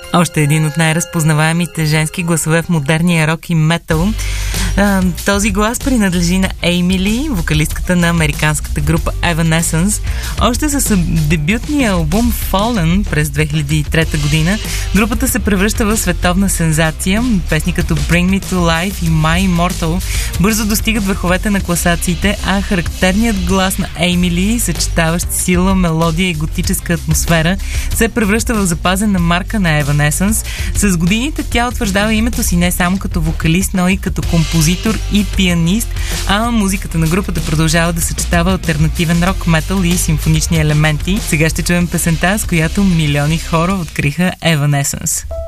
Още един от най-разпознаваемите женски гласове в модерния рок и метал. Този глас принадлежи на Ейми Ли, вокалистката на американската група Evanescence. Още с дебютния албум Fallen през 2003 година групата се превръща в световна сензация. Песни като Bring Me to Life и My Immortal бързо достигат върховете на класациите, а характерният глас на Ейми Ли, съчетаващ сила, мелодия и готическа атмосфера, се превръща в запазена марка на Evanescence. С годините тя утвърждава името си не само като вокалист, но и като композитор и пианист, а музиката на групата продължава да съчетава алтернативен рок, метал и симфонични елементи. Сега ще чуем песента, с която милиони хора откриха Evanescence.